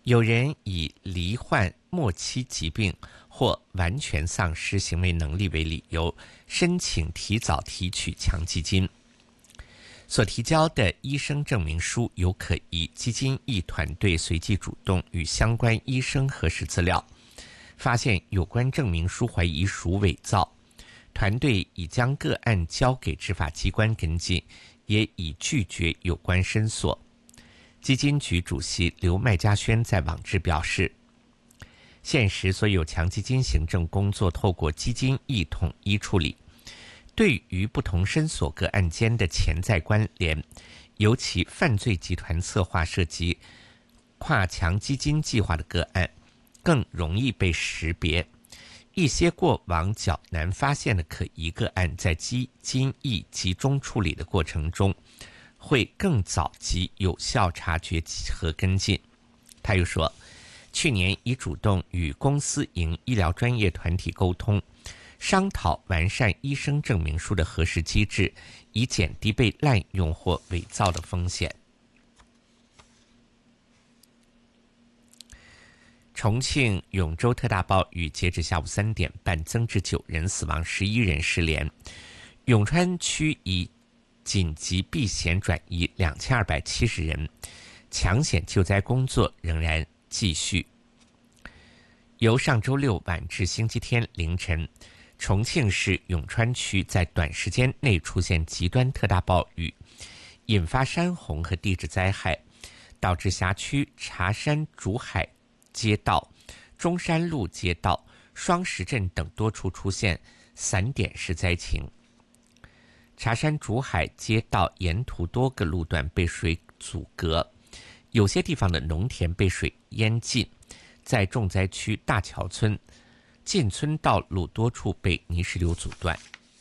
有人以罹患末期疾病或完全丧失行为能力为理由，申请提早提取强基金。所提交的医生证明书有可疑，基金义团队随即主动与相关医生核实资料，发现有关证明书怀疑属伪造。团队已将个案交给执法机关跟进，也已拒绝有关申诉。基金局主席刘麦嘉轩在网志表示，现时所有强基金行政工作透过基金义统一处理，对于不同申索个案间的潜在关联，尤其犯罪集团策划涉及跨强基金计划的个案，更容易被识别。一些过往较难发现的可疑个案，在基金义集中处理的过程中，会更早及有效察觉和跟进。他又说，去年已主动与公私营医疗专业团体沟通，商讨完善医生证明书的核实机制，以减低被滥用或伪造的风险。重庆永州特大暴雨截至下午3点半增至9人死亡，11人失联。永川区已紧急避险转移2270人，抢险救灾工作仍然继续。由上周六晚至星期天凌晨，重庆市永川区在短时间内出现极端特大暴雨，引发山洪和地质灾害，导致辖区茶山竹海街道、中山路街道、双石镇等多处出现散点式灾情。茶山竹海街道沿途多个路段被水阻隔，有些地方的农田被水淹尽，在重灾区大桥村进村道路多处被泥石流阻断。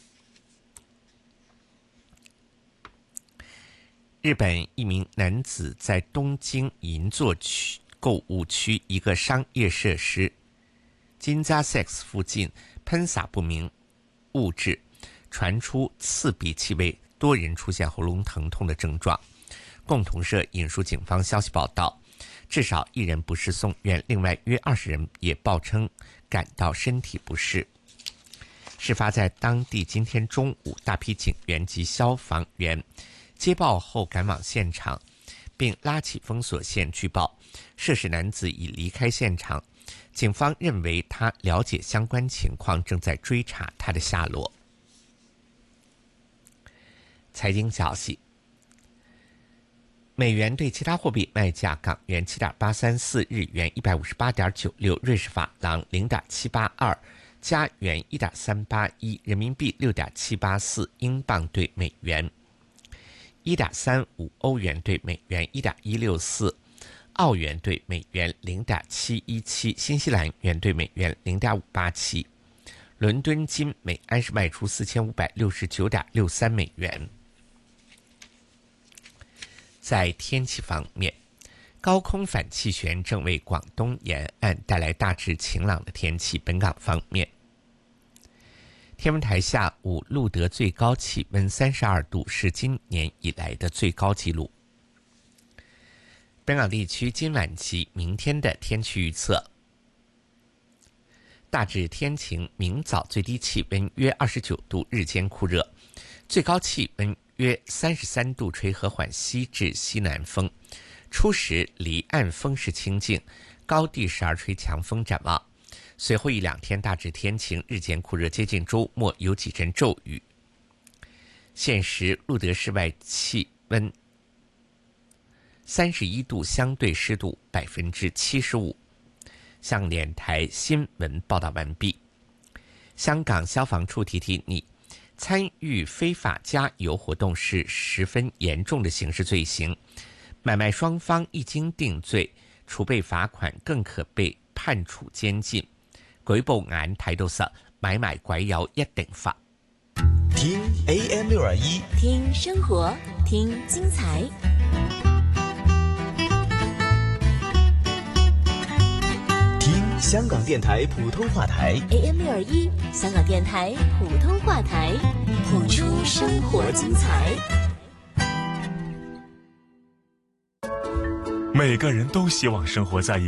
日本一名男子在东京银座区购物区一个商业设施金扎 Sex 附近喷洒不明物质，传出刺鼻气味，多人出现喉咙疼痛的症状。共同社引述警方消息报道，至少1人不适送院，另外约20人也报称感到身体不适。事发在当地今天中午，大批警员及消防员接报后赶往现场，并拉起封锁线拒报。涉事男子已离开现场，警方认为他了解相关情况，正在追查他的下落。财经消息，美元对其他货币卖价：港元7.834，日元158.96，瑞士法郎0.782，加元1.381，人民币6.784，英镑对美元1.35，欧元对美元1.164，澳元对美元0.717，新西兰元对美元0.587。伦敦金每安士卖出4569.63美元。在天气方面，高空反气旋正为广东沿岸带来大致晴朗的天气。本港方面，天文台下午录得最高气温32度，是今年以来的最高纪录。本港地区今晚及明天的天气预测：大致天晴，明早最低气温约29度，日间酷热，最高气温约33度，吹和缓西至西南风。初时离岸风势清劲，高地时而吹强风。展望随后1-2天大致天晴，日间酷热，接近周末有几阵骤雨。现时录得室外气温31度，相对湿度75%。向联台新闻报道完毕。香港消防处提提你，参与非法加油活动是十分严重的刑事罪行，买卖双方一经定罪，除被罚款，更可被判處監禁。舉報眼睇到實，買賣鬼油一定罰。 聽 AM621， 聽生活，聽精彩。 聽香港電台普通話台 AM621，香港電台普通話台，譜出生活精彩。 每个人都希望生活在一